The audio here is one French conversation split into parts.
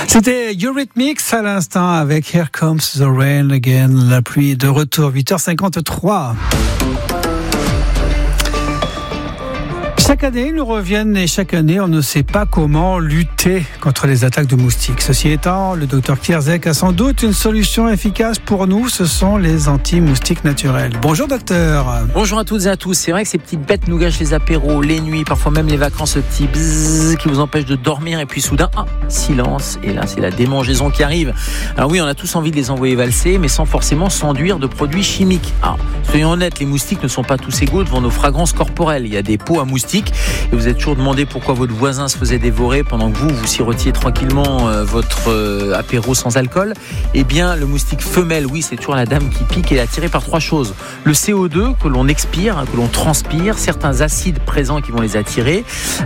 C'était Eurythmics à l'instant avec Here Comes the Rain Again. La pluie de retour, 8h53. Chaque année, ils nous reviennent et chaque année, on ne sait pas comment lutter contre les attaques de moustiques. Ceci étant, le docteur Kierzek a sans doute une solution efficace pour nous. Ce sont les anti-moustiques naturels. Bonjour docteur. Bonjour à toutes et à tous. C'est vrai que ces petites bêtes nous gâchent les apéros, les nuits, parfois même les vacances, ce petit bzzz qui vous empêche de dormir et puis soudain, silence. Et là, c'est la démangeaison qui arrive. Alors oui, on a tous envie de les envoyer valser, mais sans forcément s'enduire de produits chimiques. Alors, soyons honnêtes, les moustiques ne sont pas tous égaux devant nos fragrances corporelles. Il y a des peaux à moustiques. Et vous êtes toujours demandé pourquoi votre voisin se faisait dévorer pendant que vous sirotiez tranquillement votre apéro sans alcool. Eh bien, le moustique femelle, oui, c'est toujours la dame qui pique et est attirée par trois choses. Le CO2 que l'on expire, que l'on transpire, certains acides présents qui vont les attirer,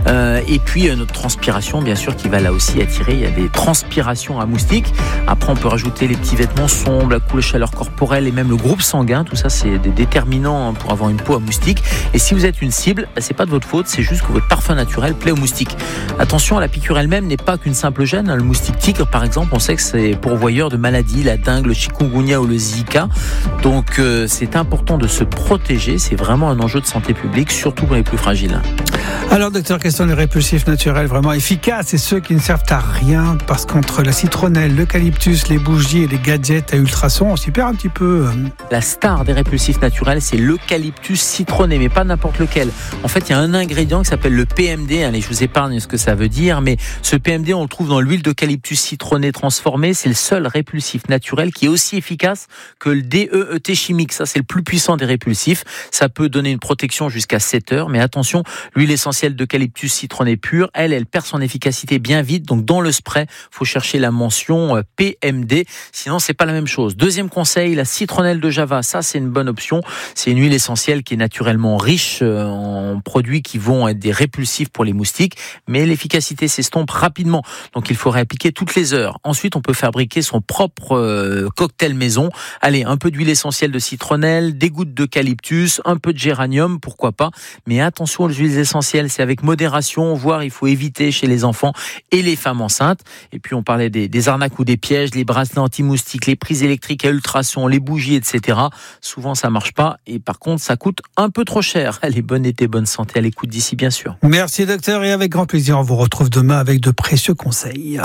et puis notre transpiration, bien sûr, qui va là aussi attirer. Il y a des transpirations à moustiques. Après, on peut rajouter les petits vêtements sombres, la couleur chaleur corporelle et même le groupe sanguin. Tout ça, c'est des déterminants pour avoir une peau à moustique. Et si vous êtes une cible, c'est pas de votre faute, c'est juste que votre parfum naturel plaît aux moustiques. Attention, la piqûre elle-même n'est pas qu'une simple gêne. Le moustique tigre, par exemple, on sait que c'est pourvoyeur de maladies, la dengue, le chikungunya ou le Zika. Donc, c'est important de se protéger. C'est vraiment un enjeu de santé publique, surtout pour les plus fragiles. Alors, docteur, quels sont les répulsifs naturels vraiment efficaces et ceux qui ne servent à rien? Parce qu'entre la citronnelle, l'eucalyptus, les bougies et les gadgets à ultrasons, on s'y perd un petit peu. La star des répulsifs naturels, c'est l'eucalyptus citronné, mais pas n'importe lequel. En fait, il y a un ingrédient qui s'appelle le PMD. Allez, je vous épargne ce que ça veut dire, mais ce PMD, on le trouve dans l'huile d'eucalyptus citronné transformée. C'est le seul répulsif naturel qui est aussi efficace que le DEET chimique. Ça, c'est le plus puissant des répulsifs. Ça peut donner une protection jusqu'à 7 heures, mais attention, l'huile essentielle d'eucalyptus citronné pure, elle perd son efficacité bien vite. Donc, dans le spray, faut chercher la mention PMD. Sinon, c'est pas la même chose. Deuxième conseil, la citronnelle de Java. Ça, c'est une bonne option. C'est une huile essentielle qui est naturellement riche en produits qui vont être des répulsifs pour les moustiques, mais l'efficacité s'estompe rapidement. Donc, il faut réappliquer toutes les heures. Ensuite, on peut fabriquer son propre cocktail maison. Allez, un peu d'huile essentielle de citronnelle, des gouttes d'eucalyptus, un peu de géranium, pourquoi pas. Mais attention aux huiles essentielles, c'est avec modération, voire il faut éviter chez les enfants et les femmes enceintes. Et puis, on parlait des arnaques ou des pièges, les bracelets anti-moustiques, les prises électriques à ultrasons, les bougies, etc. Souvent, ça marche pas. Et par contre, ça coûte un peu trop cher. Allez, bonne été, bonne santé à l'écoute d'ici, bien sûr. Merci docteur, et avec grand plaisir, on vous retrouve demain avec de précieux conseils.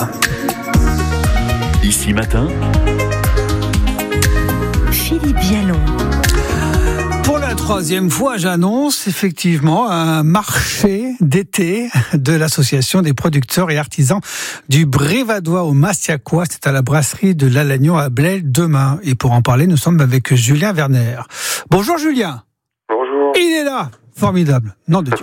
Ici matin, Philippe Vialon. Pour la troisième fois, j'annonce effectivement un marché d'été de l'association des producteurs et artisans du Brévadois au Massiacois. C'est à la brasserie de l'Alagnon à Blaye demain. Et pour en parler, nous sommes avec Julien Werner. Bonjour Julien. Bonjour. Il est là. Formidable. Nom de Dieu.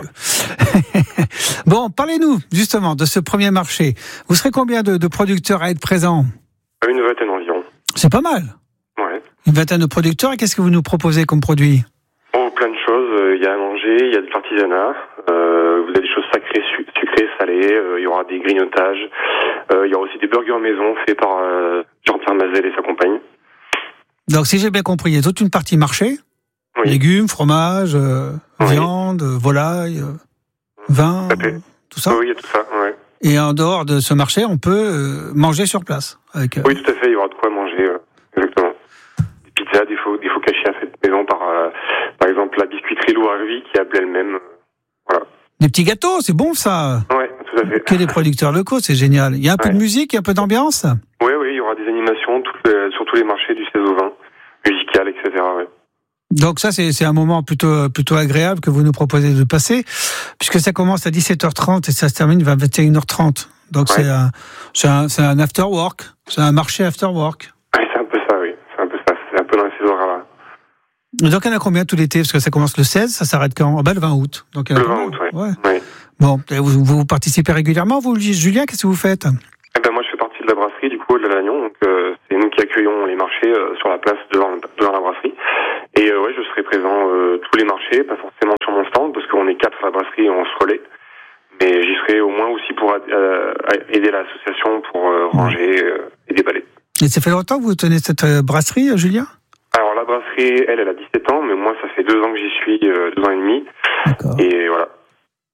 Bon, parlez-nous justement de ce premier marché. Vous serez combien de producteurs à être présents? Une vingtaine environ. C'est pas mal. Ouais. Une vingtaine de producteurs. Et qu'est-ce que vous nous proposez comme produit? Bon, plein de choses. Il y a à manger, il y a de l'artisanat. Vous avez des choses sacrées, sucrées, salées. Il y aura des grignotages. Il y aura aussi des burgers maison faits par Jean-Pierre Mazel et sa compagne. Donc, si j'ai bien compris, il y a toute une partie marché. Oui. Légumes, fromage, Oui. viande, volaille, vin, tout ça. Oui, il y a tout ça, ouais. Et en dehors de ce marché, on peut manger sur place. Avec, Oui, tout à fait, il y aura de quoi manger, exactement. Des pizzas, des focaccia faits maison par exemple la biscuiterie Louarvi qui appelait elle-même. Voilà. des petits gâteaux, c'est bon ça. Ouais, tout à fait. Que des producteurs locaux, c'est génial. Il y a un peu de musique, il y a un peu d'ambiance. Oui, il y aura des animations sur tous les marchés du 16 au 20, musicales, etc. Ouais. Donc ça, c'est un moment plutôt agréable que vous nous proposez de passer, puisque ça commence à 17h30 et ça se termine vers 21h30. Donc ouais. c'est un after work, c'est un marché after work. Ouais, c'est un peu ça, oui. C'est un peu ça. C'est un peu dans ces horaires-là. Donc il y en a combien tout l'été? Parce que ça commence le 16, ça s'arrête quand? Le 20 août. Donc, le 20 août, ouais. Ouais. Bon, vous participez régulièrement, vous, Julien, qu'est-ce que vous faites? Moi, je fais partie de la brasserie, du coup, de l'Alagnon. Donc, c'est nous qui accueillons les marchés sur la place devant la brasserie. Et je serai présent tous les marchés, pas forcément sur mon stand, parce qu'on est 4 à la brasserie et on se relaie. Mais j'y serai au moins aussi pour aider l'association pour ranger et déballer. Et ça fait longtemps que vous tenez cette brasserie, Julien? Alors, la brasserie, elle a 17 ans, mais moi, ça fait 2 ans que j'y suis, 2 ans et demi. D'accord. Et voilà.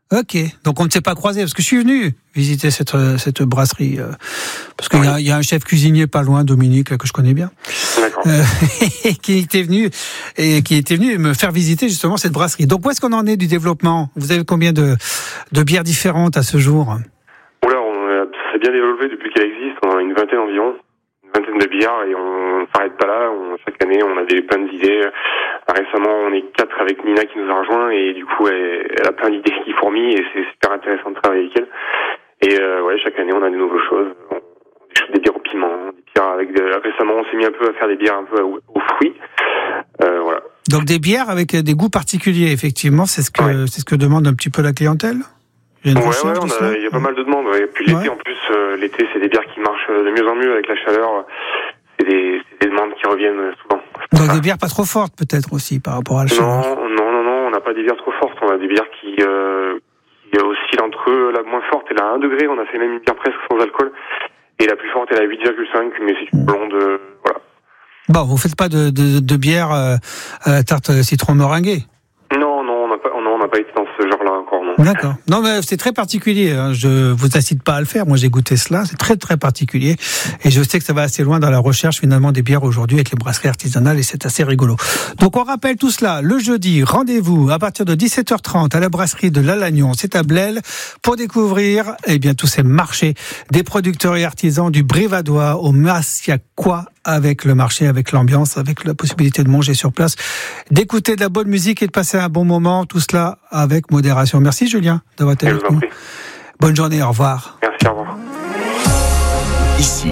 Ok, donc on ne s'est pas croisé parce que je suis venu visiter cette brasserie parce qu'il y a un chef cuisinier pas loin, Dominique, que je connais bien, qui était venu me faire visiter justement cette brasserie. Donc où est-ce qu'on en est du développement ? Vous avez combien de bières différentes à ce jour ? Oula, ça s'est bien développé depuis qu'elle existe. On a une vingtaine environ, une vingtaine de bières et on s'arrête pas là. Chaque année, on a plein d'idées. Récemment, on est 4 avec Nina qui nous a rejoint et du coup, elle a plein d'idées qui fourmillent et c'est super intéressant de travailler avec elle. Et chaque année, on a de nouvelles choses. Des bières au piment, des bières récemment, on s'est mis un peu à faire des bières un peu aux fruits. Voilà. Donc des bières avec des goûts particuliers, effectivement, c'est ce que demande un petit peu la clientèle. Il y a pas mal de demandes. Ouais. Puis l'été, en plus, l'été, c'est des bières qui marchent de mieux en mieux avec la chaleur. C'est des demandes qui reviennent souvent. Donc des bières pas trop fortes peut-être aussi par rapport à la chaleur. Non, on n'a pas des bières trop fortes. On a des bières qui oscillent entre la moins forte et la 1 degré. On a fait même une bière presque sans alcool. Et la plus forte est la 8,5, mais c'est une blonde, voilà. Bon, vous faites pas de bière tarte citron meringuée ? Non, on n'a pas été dans ce genre-là encore, non. D'accord. Non, mais c'est très particulier. Hein. Je vous incite pas à le faire. Moi, j'ai goûté cela. C'est très, très particulier. Et je sais que ça va assez loin dans la recherche, finalement, des bières aujourd'hui avec les brasseries artisanales et c'est assez rigolo. Donc, on rappelle tout cela. Le jeudi, rendez-vous à partir de 17h30 à la brasserie de l'Alagnon. C'est à Blel pour découvrir, tous ces marchés des producteurs et artisans du Brévadois au Massiacois, avec le marché, avec l'ambiance, avec la possibilité de manger sur place, d'écouter de la bonne musique et de passer un bon moment, tout cela avec modération. Merci Julien d'avoir été avec nous. Bonne journée, au revoir. Merci, au revoir. Ici,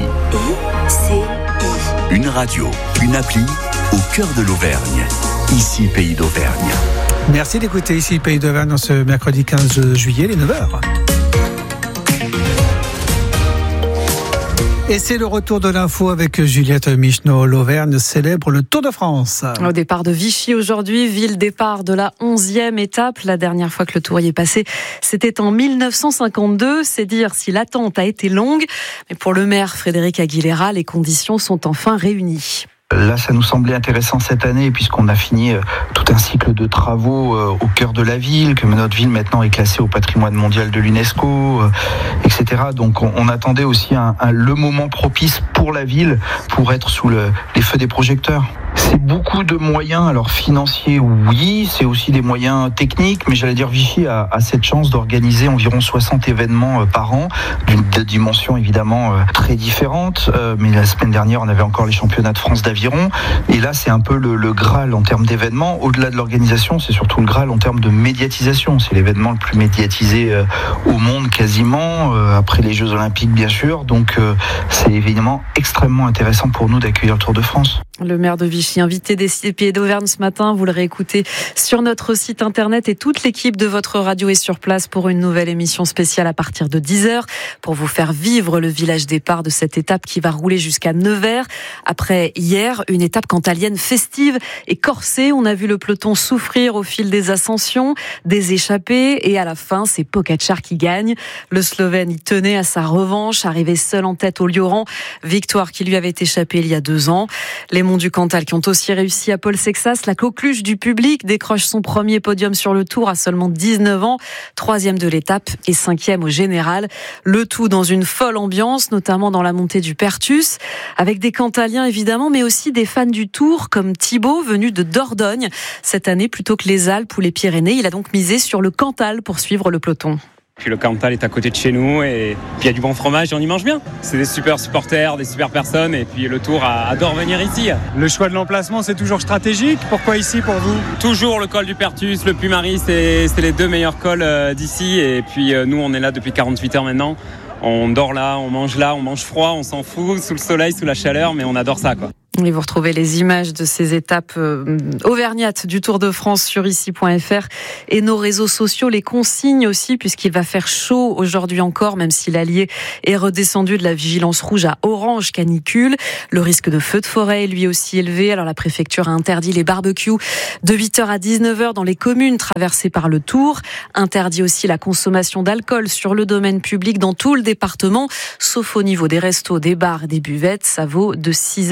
une radio, une appli au cœur de l'Auvergne. Ici, Pays d'Auvergne. Merci d'écouter Ici, Pays d'Auvergne, dans ce mercredi 15 juillet, les 9h. Et c'est le retour de l'info avec Juliette Micheneau. L'Auvergne célèbre le Tour de France. Au départ de Vichy aujourd'hui, ville départ de la 11e étape. La dernière fois que le Tour y est passé, c'était en 1952. C'est dire si l'attente a été longue. Mais pour le maire Frédéric Aguilera, les conditions sont enfin réunies. Là, ça nous semblait intéressant cette année, puisqu'on a fini tout un cycle de travaux au cœur de la ville, que notre ville maintenant est classée au patrimoine mondial de l'UNESCO, etc. Donc on attendait aussi le moment propice pour la ville, pour être sous les feux des projecteurs. C'est beaucoup de moyens, alors financiers, oui, c'est aussi des moyens techniques, mais j'allais dire Vichy a cette chance d'organiser environ 60 événements par an, d'une dimension évidemment très différente, mais la semaine dernière on avait encore les championnats de France d'aviron, et là c'est un peu le Graal en termes d'événements. Au-delà de l'organisation, c'est surtout le Graal en termes de médiatisation. C'est l'événement le plus médiatisé au monde quasiment, après les Jeux Olympiques bien sûr, donc c'est évidemment extrêmement intéressant pour nous d'accueillir le Tour de France. Le maire de Vichy, invité des Pays d'Auvergne ce matin, vous le réécoutez sur notre site internet et toute l'équipe de votre radio est sur place pour une nouvelle émission spéciale à partir de 10h pour vous faire vivre le village départ de cette étape qui va rouler jusqu'à Nevers. Après hier, une étape cantalienne festive et corsée. On a vu le peloton souffrir au fil des ascensions, des échappées et à la fin, c'est Pogačar qui gagne. Le Slovène y tenait à sa revanche, arrivé seul en tête au Lioran. Victoire qui lui avait échappé il y a 2 ans. Les Monts du Cantal qui ont aussi réussi à Paul Sexas. La coqueluche du public décroche son premier podium sur le Tour à seulement 19 ans. 3e de l'étape et 5e au général. Le tout dans une folle ambiance, notamment dans la montée du Pertus, avec des Cantaliens évidemment, mais aussi des fans du Tour comme Thibaut, venu de Dordogne. Cette année, plutôt que les Alpes ou les Pyrénées, il a donc misé sur le Cantal pour suivre le peloton. Puis le Cantal est à côté de chez nous et puis il y a du bon fromage et on y mange bien. C'est des super supporters, des super personnes et puis le Tour adore venir ici. Le choix de l'emplacement, c'est toujours stratégique. Pourquoi ici pour vous ? Toujours le col du Pertus, le Puy-Marie, c'est les 2 meilleurs cols d'ici et puis nous on est là depuis 48 heures maintenant. On dort là, on mange froid, on s'en fout, sous le soleil, sous la chaleur, mais on adore ça quoi. Et vous retrouvez les images de ces étapes auvergnates du Tour de France sur ici.fr et nos réseaux sociaux, les consignes aussi, puisqu'il va faire chaud aujourd'hui encore, même si l'Allier est redescendu de la vigilance rouge à orange canicule. Le risque de feu de forêt est lui aussi élevé. Alors la préfecture a interdit les barbecues de 8h à 19h dans les communes traversées par le Tour. Interdit aussi la consommation d'alcool sur le domaine public dans tout le département, sauf au niveau des restos, des bars et des buvettes. Ça vaut de 6h du matin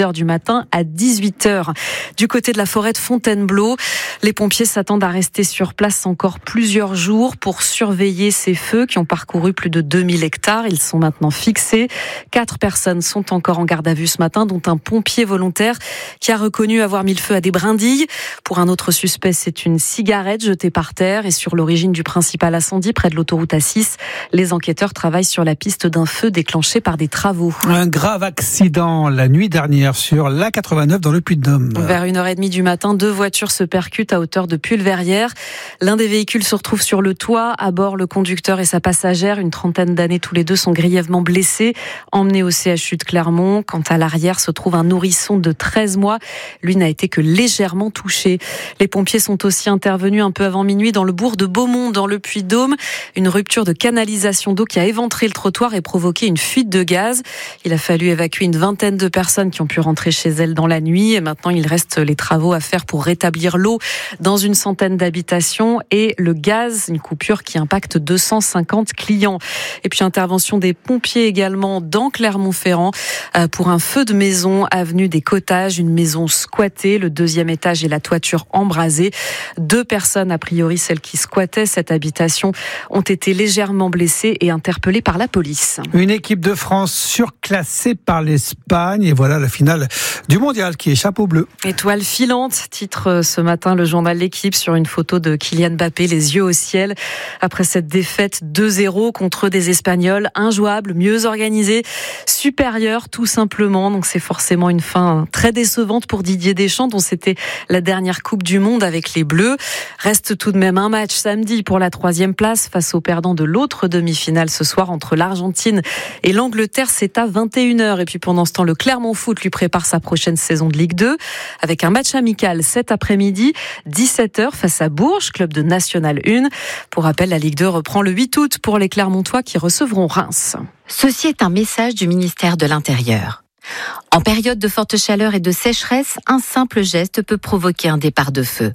matin à 18h. Du côté de la forêt de Fontainebleau, les pompiers s'attendent à rester sur place encore plusieurs jours pour surveiller ces feux qui ont parcouru plus de 2000 hectares. Ils sont maintenant fixés. 4 personnes sont encore en garde à vue ce matin, dont un pompier volontaire qui a reconnu avoir mis le feu à des brindilles. Pour un autre suspect, c'est une cigarette jetée par terre et sur l'origine du principal incendie près de l'autoroute A6. Les enquêteurs travaillent sur la piste d'un feu déclenché par des travaux. Un grave accident la nuit dernière sur l'A89 dans le Puy-de-Dôme. Vers 1h30 du matin, 2 voitures se percutent à hauteur de Pulverrière. L'un des véhicules se retrouve sur le toit. À bord, le conducteur et sa passagère, une trentaine d'années tous les deux, sont grièvement blessés, emmenés au CHU de Clermont. Quant à l'arrière, se trouve un nourrisson de 13 mois. Lui n'a été que légèrement touché. Les pompiers sont aussi intervenus un peu avant minuit dans le bourg de Beaumont, dans le Puy-de-Dôme. Une rupture de canalisation d'eau qui a éventré le trottoir et provoqué une fuite de gaz. Il a fallu évacuer une vingtaine de personnes qui ont pu rentrer chez elles dans la nuit. Et maintenant, il reste les travaux à faire pour rétablir l'eau dans une centaine d'habitations et le gaz, une coupure qui impacte 250 clients. Et puis, intervention des pompiers également dans Clermont-Ferrand pour un feu de maison, avenue des Cottages, une maison squattée, le 2e étage et la toiture embrasée. 2 personnes, a priori celles qui squattaient cette habitation, ont été légèrement blessées et interpellées par la police. Une équipe de France surclassée par l'Espagne et voilà la finale du mondial qui échappe aux Bleus. Étoile filante, titre ce matin le journal L'Équipe sur une photo de Kylian Mbappé, les yeux au ciel. Après cette défaite 2-0 contre des Espagnols, injouables, mieux organisés, supérieurs tout simplement. Donc c'est forcément une fin très décevante pour Didier Deschamps, dont c'était la dernière Coupe du Monde avec les Bleus. Reste tout de même un match samedi pour la 3e place face aux perdants de l'autre demi-finale ce soir entre l'Argentine et l'Angleterre. C'est à 21h. Et puis pendant ce temps, le Clermont Foot lui prépare sa prochaine saison de Ligue 2 avec un match amical cet après-midi, 17h face à Bourges, club de National 1. Pour rappel, la Ligue 2 reprend le 8 août pour les Clermontois qui recevront Reims. Ceci est un message du ministère de l'Intérieur. En période de forte chaleur et de sécheresse, un simple geste peut provoquer un départ de feu.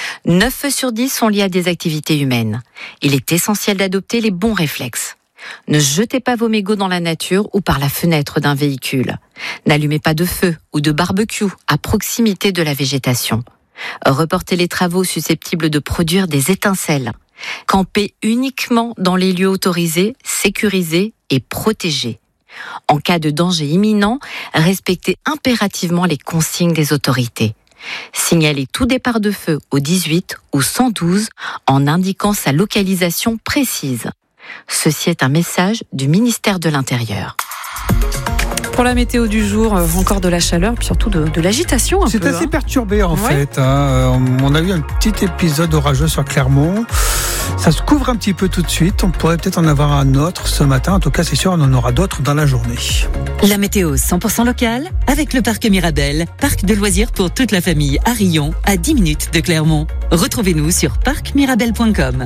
9 feux sur 10 sont liés à des activités humaines. Il est essentiel d'adopter les bons réflexes. Ne jetez pas vos mégots dans la nature ou par la fenêtre d'un véhicule. N'allumez pas de feu ou de barbecue à proximité de la végétation. Reportez les travaux susceptibles de produire des étincelles. Campez uniquement dans les lieux autorisés, sécurisés et protégés. En cas de danger imminent, respectez impérativement les consignes des autorités. Signalez tout départ de feu au 18 ou 112 en indiquant sa localisation précise. Ceci est un message du ministère de l'Intérieur. Pour la météo du jour, encore de la chaleur, puis surtout de l'agitation. C'est assez perturbé en fait. On a eu un petit épisode orageux sur Clermont. Ça se couvre un petit peu tout de suite. On pourrait peut-être en avoir un autre ce matin. En tout cas, c'est sûr, on en aura d'autres dans la journée. La météo 100% locale avec le parc Mirabel, parc de loisirs pour toute la famille à Rion, à 10 minutes de Clermont. Retrouvez-nous sur parcmirabel.com.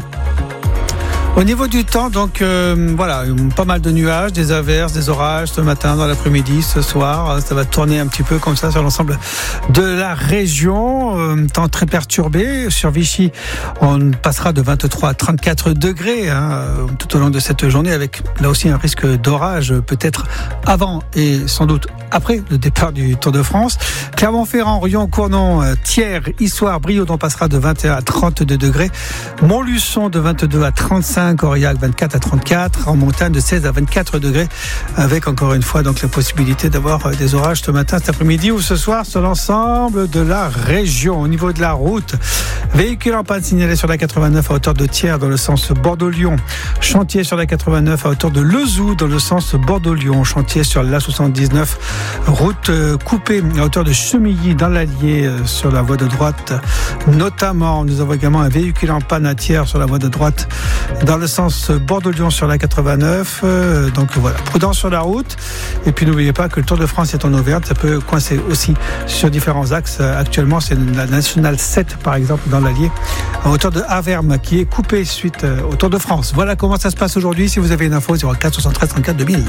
Au niveau du temps, donc voilà, pas mal de nuages, des averses, des orages ce matin, dans l'après-midi, ce soir. Ça va tourner un petit peu comme ça sur l'ensemble de la région. Temps très perturbé. Sur Vichy, on passera de 23 à 34 degrés tout au long de cette journée, avec là aussi un risque d'orage, peut-être avant et sans doute après le départ du Tour de France. Clermont-Ferrand, Rion, Cournon, Thiers, Issoire, Brioude, on passera de 21 à 32 degrés. Montluçon de 22 à 35. Aurillac 24 à 34, en montagne de 16 à 24 degrés, avec encore une fois donc la possibilité d'avoir des orages ce matin, cet après-midi ou ce soir sur l'ensemble de la région. Au niveau de la route, véhicule en panne signalé sur la 89 à hauteur de Thiers dans le sens Bordeaux-Lyon, chantier sur la 89 à hauteur de Lezoux dans le sens Bordeaux-Lyon, chantier sur la 79, route coupée à hauteur de Chemilly dans l'Allier sur la voie de droite notamment. Nous avons également un véhicule en panne à Thiers sur la voie de droite dans le sens Bordeaux-Lyon sur la 89. Donc voilà, prudence sur la route. Et puis n'oubliez pas que le Tour de France est en Auvergne. Ça peut coincer aussi sur différents axes. Actuellement, c'est la Nationale 7, par exemple, dans l'Allier, à hauteur de Averme, qui est coupée suite au Tour de France. Voilà comment ça se passe aujourd'hui. Si vous avez une info, 04 73 34 2000.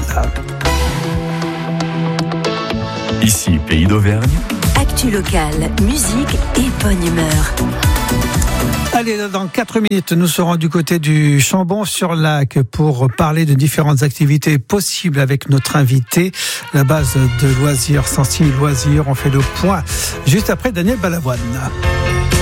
Ici, Pays d'Auvergne. Actu locale, musique et bonne humeur. Allez, dans 4 minutes, nous serons du côté du Chambon-sur-Lac pour parler de différentes activités possibles avec notre invité. La base de loisirs, Sensi Loisirs, on fait le point juste après Daniel Balavoine.